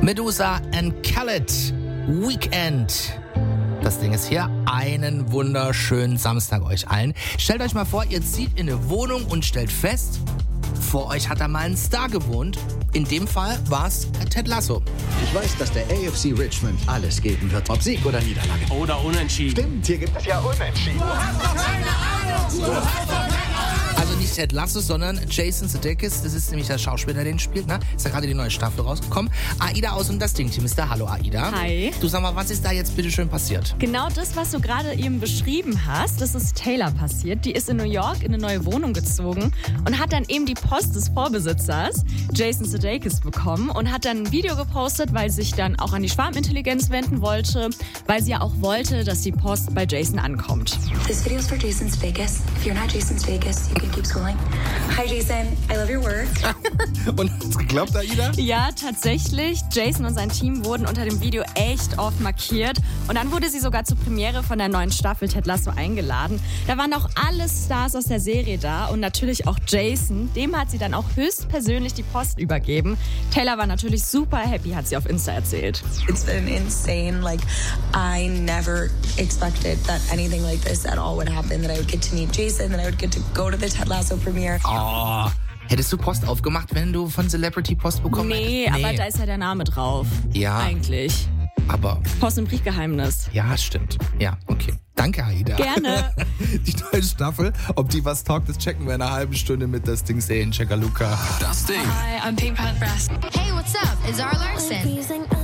Medusa and Khaled, Weekend. Das Ding ist hier. Einen wunderschönen Samstag euch allen. Stellt euch mal vor, ihr zieht in eine Wohnung und stellt fest, vor euch hat da mal ein Star gewohnt. In dem Fall war es Ted Lasso. Ich weiß, dass der AFC Richmond alles geben wird, ob Sieg oder Niederlage. Oder Unentschieden. Stimmt, hier gibt es ja Unentschieden. Du hast doch keine Ahnung! Also nicht Ted Lasso, sondern Jason Sudeikis. Das ist nämlich der Schauspieler, der den spielt. Ne? Ist ja gerade die neue Staffel rausgekommen. Aida aus und das Ding-Team ist da. Hallo Aida. Hi. Du, sag mal, was ist da jetzt bitte schön passiert? Genau das, was du gerade eben beschrieben hast, das ist Taylor passiert. Die ist in New York in eine neue Wohnung gezogen und hat dann eben die Post des Vorbesitzers, Jason Sudeikis, bekommen und hat dann ein Video gepostet, weil sie sich dann auch an die Schwarmintelligenz wenden wollte, weil sie ja auch wollte, dass die Post bei Jason ankommt. This video is for Jason Sudeikis. If you're not Jason Sudeikis, you can keep schooling. Hi Jason, I love your work. Und hat's geklappt, Aida? Ja, tatsächlich. Jason und sein Team wurden unter dem Video echt oft markiert. Und dann wurde sie sogar zur Premiere von der neuen Staffel Ted Lasso eingeladen. Da waren auch alle Stars aus der Serie da und natürlich auch Jason. Dem hat sie dann auch höchstpersönlich die Post übergeben. Taylor war natürlich super happy, hat sie auf Insta erzählt. It's been insane. Like, I never expected that anything like this at all would happen. That I would get to meet Jason, that I would get to go to the Ted Lasso premiere. Oh, hättest du Post aufgemacht, wenn du von Celebrity Post bekommen Nee, hättest? aber da ist ja der Name drauf. Ja. Eigentlich. Aber, Post- und Briefgeheimnis. ja, stimmt. Ja, okay. Danke, Aida. Gerne. Die neue Staffel, ob die was taugt, das checken wir in einer halben Stunde mit das Ding sehen. Checker Luca. Das Ding. Hi, I'm Pink Panther. Hey, what's up? It's Zara Larson.